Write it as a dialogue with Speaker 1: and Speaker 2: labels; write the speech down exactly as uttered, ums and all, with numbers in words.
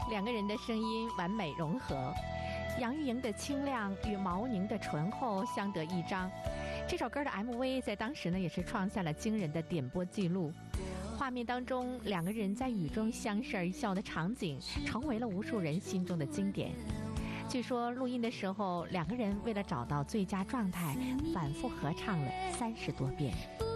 Speaker 1: 两个人的声音完美融合，杨钰莹的清亮与毛宁的醇厚相得益彰。这首歌的 M V 在当时呢也是创下了惊人的点播记录。画面当中两个人在雨中相视而笑的场景，成为了无数人心中的经典。据说录音的时候，两个人为了找到最佳状态，反复合唱了三十多遍。